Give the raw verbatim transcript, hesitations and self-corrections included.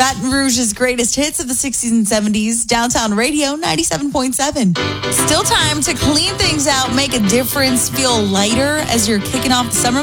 Baton Rouge's greatest hits of the sixties and seventies. Downtown Radio ninety-seven point seven. Still time to clean things out, make a difference, feel lighter as you're kicking off the summer